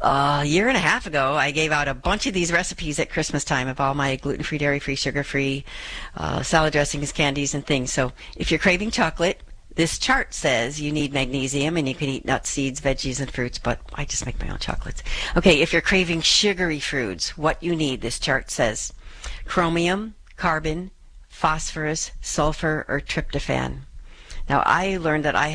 A year and a half ago, I gave out a bunch of these recipes at Christmas time of all my gluten-free, dairy-free, sugar-free salad dressings, candies, and things. So if you're craving chocolate, this chart says you need magnesium, and you can eat nuts, seeds, veggies, and fruits, but I just make my own chocolates. Okay, if you're craving sugary foods, what you need, this chart says chromium, carbon, phosphorus, sulfur, or tryptophan. Now, I learned that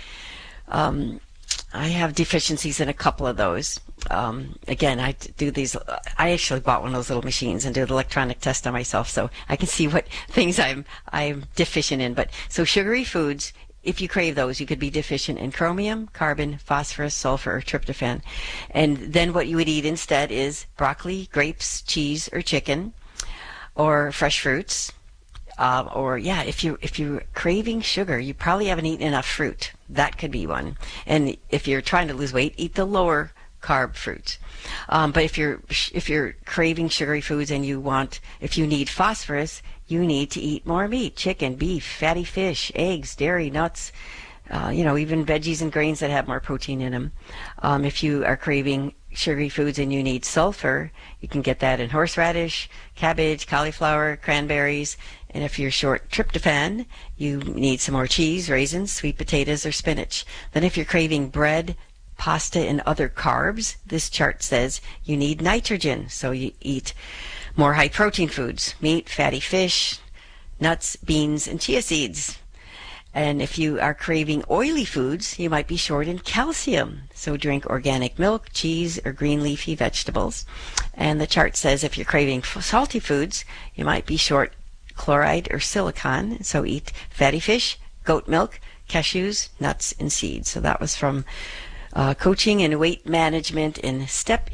I have deficiencies in a couple of those. Again, I do these. I actually bought one of those little machines and did an electronic test on myself, so I can see what things I'm deficient in. But so sugary foods, if you crave those, you could be deficient in chromium, carbon, phosphorus, sulfur, or tryptophan. And then what you would eat instead is broccoli, grapes, cheese, or chicken, or fresh fruits. If you're craving sugar, you probably haven't eaten enough fruit. That could be one. And if you're trying to lose weight, eat the lower carb fruit. But if you're craving sugary foods and if you need phosphorus, you need to eat more meat, chicken, beef, fatty fish, eggs, dairy, nuts, even veggies and grains that have more protein in them. If you are craving sugary foods and you need sulfur, you can get that in horseradish, cabbage, cauliflower, cranberries. And if you're short tryptophan, you need some more cheese, raisins, sweet potatoes, or spinach. Then if you're craving bread, pasta, and other carbs, this chart says you need nitrogen. So you eat more high-protein foods, meat, fatty fish, nuts, beans, and chia seeds. And if you are craving oily foods, you might be short in calcium. So drink organic milk, cheese, or green leafy vegetables. And the chart says if you're craving salty foods, you might be short chloride or silicon. So eat fatty fish, goat milk, cashews, nuts, and seeds. So that was from Coaching and Weight Management in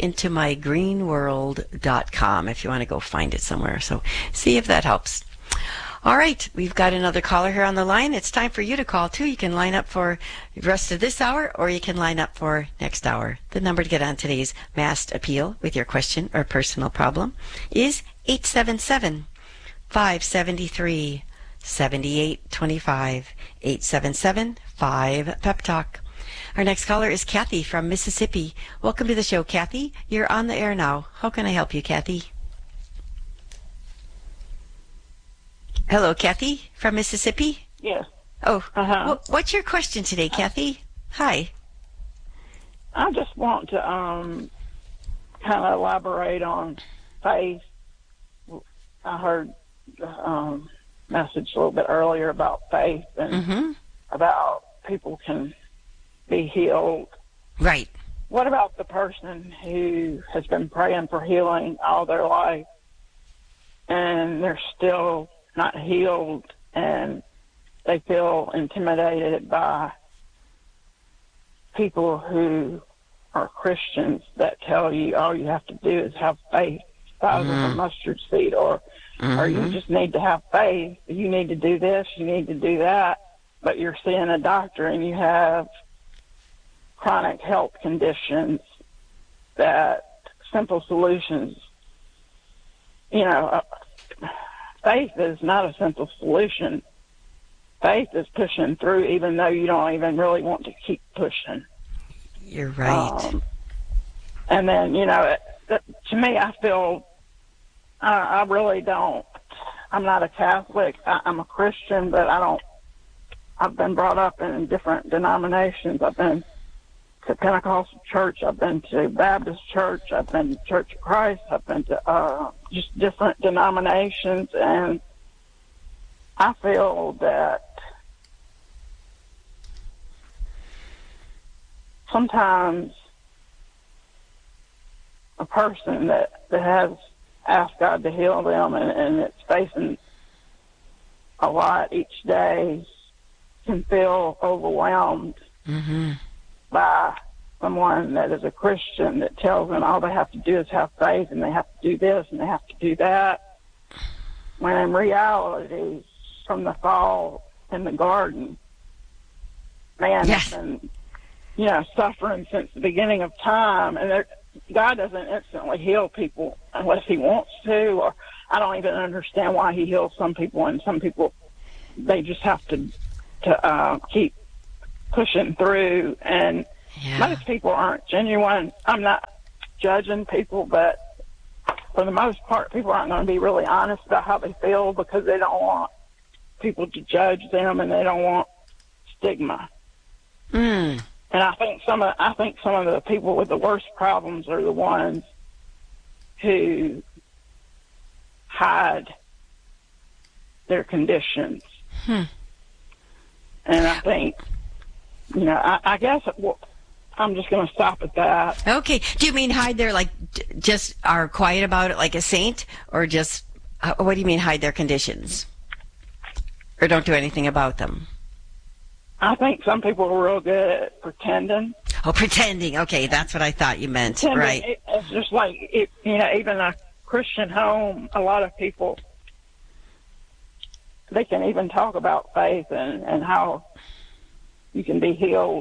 stepintomygreenworld.com if you want to go find it somewhere. So see if that helps. All right, we've got another caller here on the line. It's time for you to call, too. You can line up for the rest of this hour, or you can line up for next hour. The number to get on today's Masked Appeal with your question or personal problem is 877-573-7825, 877-5-PEP-TALK. Our next caller is Kathy from Mississippi. Welcome to the show, Kathy. You're on the air now. How can I help you, Kathy? Hello, Kathy from Mississippi? Yes. Oh, what's your question today, Kathy? Hi. I just want to kind of elaborate on faith. I heard a message a little bit earlier about faith and about people can be healed. Right. What about the person who has been praying for healing all their life and they're still not healed, and they feel intimidated by people who are Christians that tell you all you have to do is have faith, size of a mustard seed, or you just need to have faith, you need to do this, you need to do that, but you're seeing a doctor and you have chronic health conditions that simple solutions, faith is not a simple solution. Faith is pushing through even though you don't even really want to keep pushing. You're right. And then, to me, I feel I really don't. I'm not a Catholic. I'm a Christian, but I've been brought up in different denominations. I've been to Pentecostal church. I've been to Baptist church. I've been to Church of Christ. I've been to just different denominations, and I feel that sometimes a person that has asked God to heal them and it's facing a lot each day can feel overwhelmed by someone that is a Christian that tells them all they have to do is have faith and they have to do this and they have to do that, when in reality, from the fall in the garden, man has been, suffering since the beginning of time, and God doesn't instantly heal people unless he wants to, or I don't even understand why he heals some people, and some people, they just have to keep pushing through, and most people aren't genuine. I'm not judging people, but for the most part, people aren't going to be really honest about how they feel because they don't want people to judge them and they don't want stigma. Mm. And I think some of the people with the worst problems are the ones who hide their conditions. And I think, I guess I'm just going to stop at that. Okay. Do you mean hide their, like, just are quiet about it like a saint? Or just, what do you mean hide their conditions? Or don't do anything about them? I think some people are real good at pretending. Oh, pretending. Okay, that's what I thought you meant. Pretending, right. It's just like, even a Christian home, a lot of people, they can even talk about faith and how you can be healed.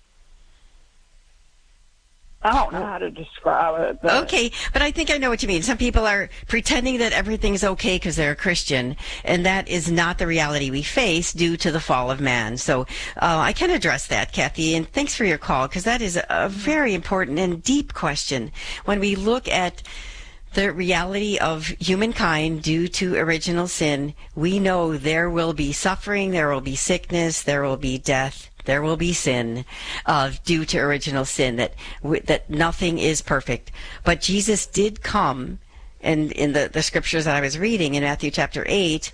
I don't know how to describe it. But okay, but I think I know what you mean. Some people are pretending that everything's okay because they're a Christian, and that is not the reality we face due to the fall of man. So I can address that, Kathy, and thanks for your call, because that is a very important and deep question. When we look at the reality of humankind due to original sin, we know there will be suffering, there will be sickness, there will be death. There will be sin due to original sin, that nothing is perfect. But Jesus did come, and in the scriptures that I was reading in Matthew chapter 8,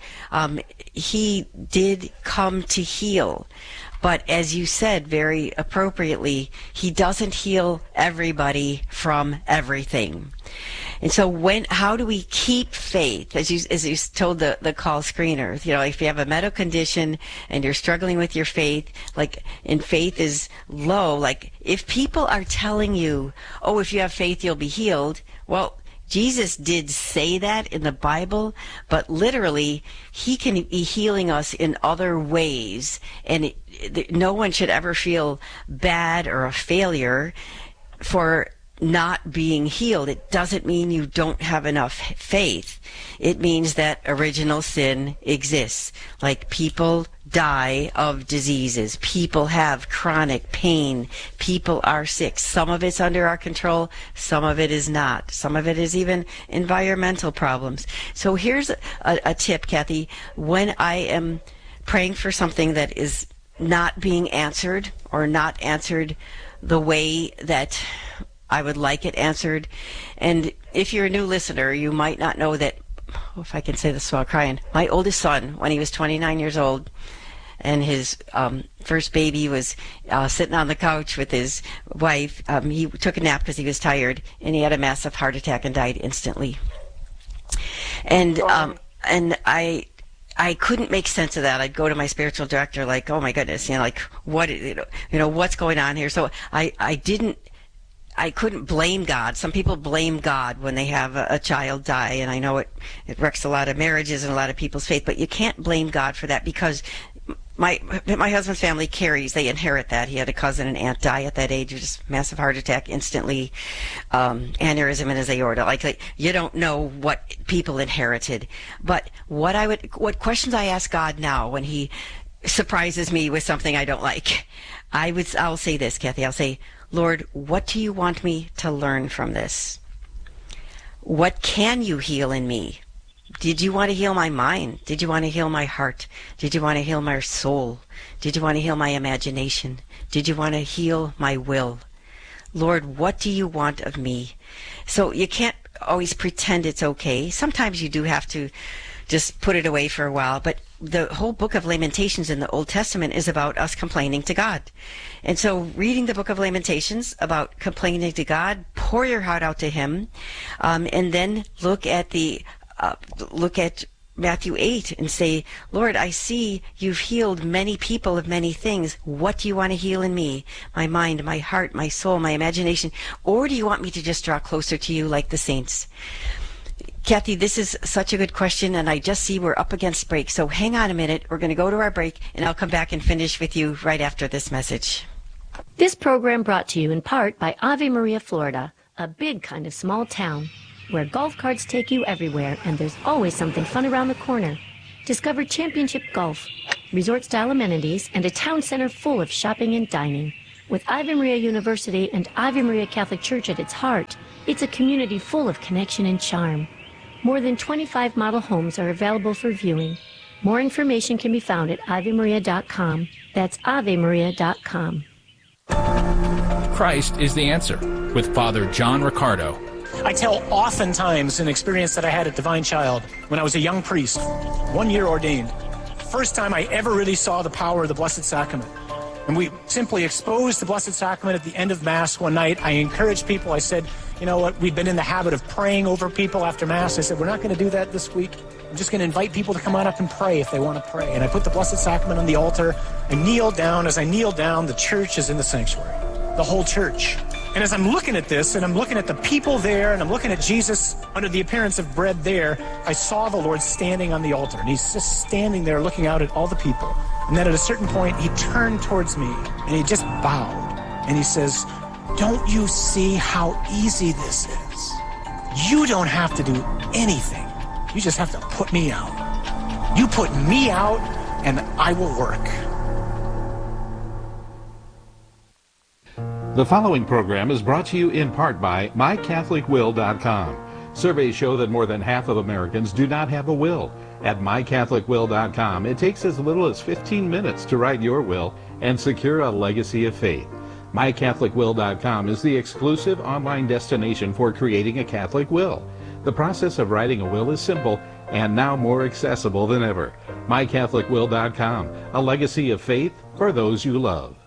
he did come to heal. But as you said very appropriately, he doesn't heal everybody from everything. And so how do we keep faith? As you told the call screener, if you have a medical condition and you're struggling with your faith, and faith is low, if people are telling you, oh, if you have faith, you'll be healed, well, Jesus did say that in the Bible, but literally, he can be healing us in other ways, and no one should ever feel bad or a failure for not being healed. It doesn't mean you don't have enough faith. It means that original sin exists. Like, people die of diseases. People have chronic pain. People are sick. Some of it's under our control. Some of it is not. Some of it is even environmental problems. So here's a tip, Kathy. When I am praying for something that is not being answered or not answered the way that I would like it answered. And if you're a new listener, you might not know that, if I can say this while crying, my oldest son, when he was 29 years old, and his first baby was sitting on the couch with his wife, he took a nap because he was tired, and he had a massive heart attack and died instantly. And I couldn't make sense of that. I'd go to my spiritual director like, oh my goodness, what's going on here? So I couldn't blame God. Some people blame God when they have a child die, and I know it wrecks a lot of marriages and a lot of people's faith, but you can't blame God for that, because my husband's family carries, they inherit that. He had a cousin and aunt die at that age, just massive heart attack instantly, aneurysm in his aorta. Like you don't know what people inherited. But what questions I ask God now when he surprises me with something I don't like, I'll say this, Kathy. I'll say, Lord, what do you want me to learn from this? What can you heal in me? Did you want to heal my mind? Did you want to heal my heart? Did you want to heal my soul? Did you want to heal my imagination? Did you want to heal my will? Lord, what do you want of me? So you can't always pretend it's okay. Sometimes you do have to just put it away for a while, but the whole book of Lamentations in the Old Testament is about us complaining to God. And so reading the book of Lamentations about complaining to God, pour your heart out to him, and then look at Matthew 8 and say, Lord, I see you've healed many people of many things. What do you want to heal in me? My mind, my heart, my soul, my imagination? Or do you want me to just draw closer to you like the saints? Kathy, this is such a good question, and I just see we're up against break. So hang on a minute. We're going to go to our break, and I'll come back and finish with you right after this message. This program brought to you in part by Ave Maria, Florida, a big kind of small town where golf carts take you everywhere, and there's always something fun around the corner. Discover Championship Golf, resort-style amenities, and a town center full of shopping and dining. With Ave Maria University and Ave Maria Catholic Church at its heart, it's a community full of connection and charm. More than 25 model homes are available for viewing. More information can be found at AveMaria.com. That's AveMaria.com. Christ is the answer with Father John Riccardo. I tell oftentimes an experience that I had at Divine Child when I was a young priest, 1 year ordained. First time I ever really saw the power of the Blessed Sacrament. And we simply exposed the Blessed Sacrament at the end of Mass one night. I encouraged people. I said, you know what, we've been in the habit of praying over people after Mass. I said, we're not going to do that this week. I'm just going to invite people to come on up and pray if they want to pray. And I put the Blessed Sacrament on the altar. I kneeled down. As I kneeled down, the church is in the sanctuary, the whole church. And as I'm looking at this, and I'm looking at the people there, and I'm looking at Jesus under the appearance of bread there, I saw the Lord standing on the altar. And he's just standing there looking out at all the people. And then at a certain point, he turned towards me, and he just bowed. And he says, don't you see how easy this is? You don't have to do anything. You just have to put me out. You put me out, and I will work. The following program is brought to you in part by MyCatholicWill.com. Surveys show that more than half of Americans do not have a will. At MyCatholicWill.com, it takes as little as 15 minutes to write your will and secure a legacy of faith. MyCatholicWill.com is the exclusive online destination for creating a Catholic will. The process of writing a will is simple and now more accessible than ever. MyCatholicWill.com, a legacy of faith for those you love.